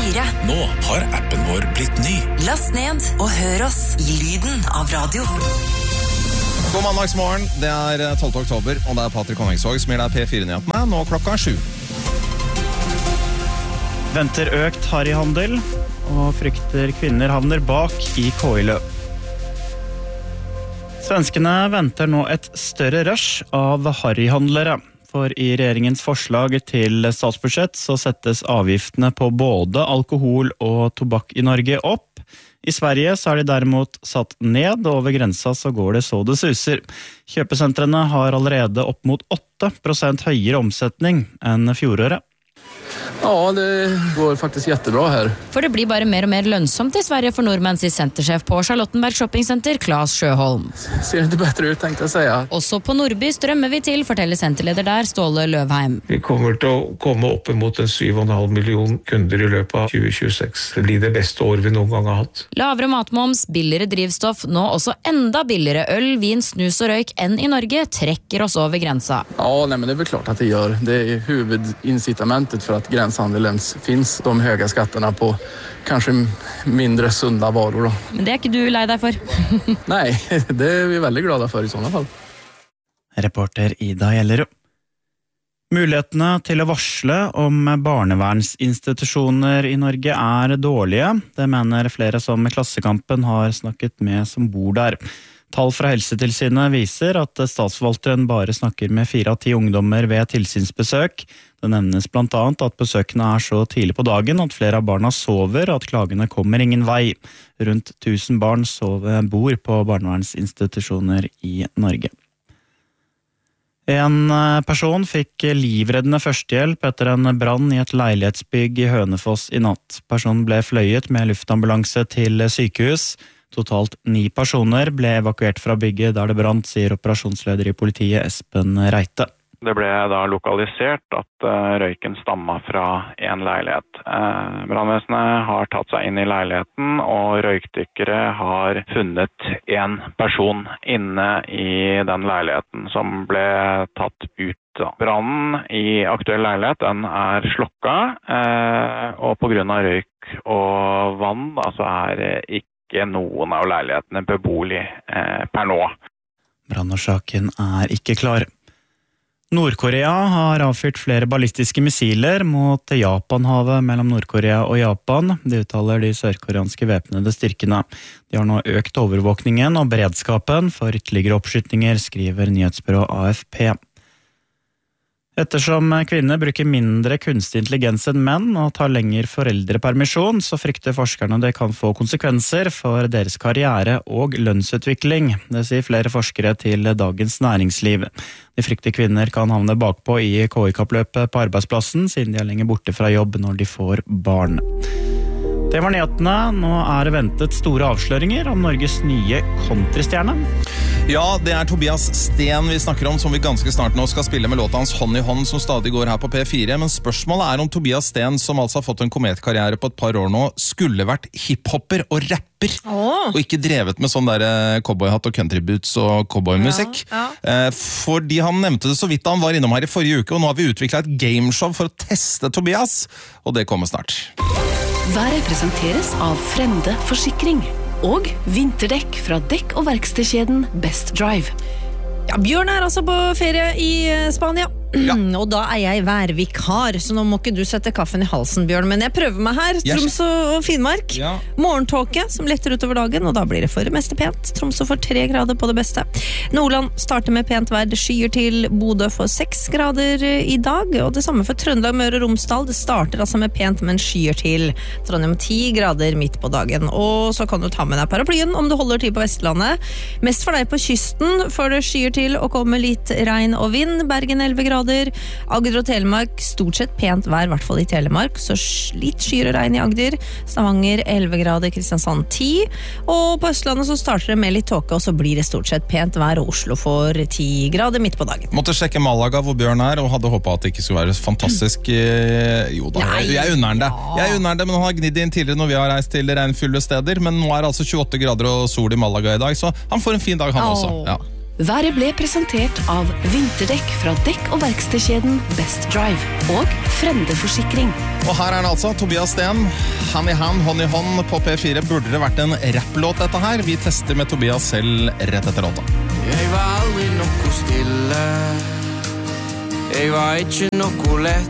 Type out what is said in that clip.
høre. Nå har appen vår blitt ny. Last ned og hør oss i lyden av radio. God mandagsmorgen, det 12. oktober, og det Patrik Konningsvåg som gir deg P4-nyhetene, nå klokka 7. Venter økt harryhandel, og frykter kvinner havner bak i KI-løp. Svenskene venter nå et større rush av harryhandlere, for i regjeringens forslag til statsbudsjett så settes avgiftene på både alkohol og tobakk i Norge opp. I Sverige så de derimot satt ned, og over grensa så går det så det suser. Kjøpesentrene har allerede opp mot 8% høyere omsetning enn fjoråret. Ja, det går faktisk jättebra här. For det blir bare mer og mer lønnsomt i Sverige for nordmenn, sier sentersjef på Charlottenberg Shoppingcenter, Claes Sjöholm. Ser inte bättre ut, tänkte jag säga. Også på Nordby strømmer vi til, forteller senterleder der, Ståle Løvheim. Vi kommer til å komme opp mot 7,5 million kunder i løpet av 2026. Det blir det beste år vi noen gang har hatt. Lavere matmoms, billigere drivstoff, nå også enda billigere øl, vin, snus og røyk enn i Norge, trekker oss over grensa. Ja, nej, men det är väl klart att det gör. Det är huvudincitamentet för att gränshandeln finns. De höga skatterna på kanske mindre sunda varor då. Men det ikke du lei deg for? Nej, det är vi väldigt glada för i sådana fall. Reporter Ida Gjellerud. Mulighetene til å varsle om barnevernsinstitusjoner i Norge dårlige. Det mener flere som Klassekampen har snakket med som bor der. Tall fra Helsetilsynet viser at statsforvalteren bare snakker med 4 av 10 ungdommer ved tilsynsbesøk. Det nevnes blant annet at besøkene så tidlig på dagen at flere av barna sover og at klagene kommer ingen vei. Rundt 1000 barn bor på barnevernsinstitusjoner i Norge. En person fikk livreddende førstehjelp etter en brann i et leilighetsbygg i Hønefoss i natt. Personen ble fløyet med luftambulanse til sykehus. Totalt 9 personer ble evakuert fra bygget der det brant, sier operasjonsleder i politiet Espen Reite. Det ble da lokalisert at røyken stammet fra en leilighet. Brannvesenet har tatt seg inn i leiligheten, og røykdykkere har funnet en person inne i den leiligheten som ble tatt ut. Brannen i aktuell leilighet den slokka, og på grunn av røyk og vann så ikke noen av leilighetene beboelig per nå. Brannårsaken ikke klar. Nord-Korea har avfyrt flere ballistiske missiler mot Japanhavet mellom Nord-Korea og Japan. Det uttaler de sørkoreanske væpnede styrkene. De har nå økt overvåkningen og beredskapen for ytterligere oppskytninger, skriver nyhetsbyrå AFP. Ettersom kvinner bruker mindre kunstig intelligens enn menn og tar lenger foreldrepermisjon, så frykter forskerne det kan få konsekvenser for deres karriere og lønnsutvikling. Det sier flere forskere til Dagens Næringsliv. De frykter kvinner kan havne bakpå i KI-kappløpet på arbeidsplassen, siden de lenger borte fra jobb når de får barn. Det var nyhetene. Nå det ventet store avsløringer om Norges nye countrystjerne. Ja, det Tobias Sten vi snakker om, som vi ganske snart nå skal spille med låta hans Hånd i hånd, som stadig går her på P4. Men spørsmålet om Tobias Sten, som altså har fått en kometkarriere på et par år nå, skulle vært hiphopper og rapper, og ikke drevet med sånn der cowboyhatt og countryboots og cowboymusikk. Fordi han nevnte det så vidt han var innom her i forrige uke, og nå har vi utviklet et gameshow for å teste Tobias, og det kommer snart. Været presenteres av Frende Forsikring og vinterdekk fra dekk- og verkstedkjeden Best Drive. Ja, Bjørn altså på ferie i Spania. Ja. Og da jeg værvikar, så nå må ikke du sette kaffen i halsen, Bjørn, men jeg prøver meg her. Troms og Finnmark. Ja. Morgentåke som letter utover dagen, og da blir det for det meste pent. Troms får 3 grader på det beste. Nordland starter med pent vær, det skyer til. Bodø får 6 grader i dag, og det samme for Trøndelag, Møre og Romsdal. Det starter altså med pent, men skyer til. Trondheim 10 grader midt på dagen. Og så kan du ta med deg paraplyen om du holder til på Vestlandet. Mest for deg på kysten, for det skyer til og kommer litt regn og vind. Bergen 11 grader. Agder og Telemark, stort sett pent vær, I hvert fall i Telemark, så litt skyer og regn i Agder. Stavanger 11 grader, Kristiansand 10, og på Østlandet så starter det med litt tåke, og så blir det stort sett pent vær, og Oslo får 10 grader midt på dagen. Måtte sjekke Malaga hvor Bjørn og hadde håpet at det ikke skulle være fantastisk. Jo da, jeg unner han det. Jeg unner han det, men han har gnidd inn tidligere når vi har reist til regnfulle steder, men nå det altså 28 grader og sol i Malaga i dag, så han får en fin dag han også. Ja. Været ble presentert av vinterdekk fra dekk- og verkstedkjeden Best Drive og Frende Forsikring. Og her er det altså Tobias Sten, hand i hand, hånd i hånd på P4. Burde det vært en rapplåt dette her? Vi tester med Tobias selv rett etter låta. Jeg var aldri noe stille. Jeg var ikke noe lett.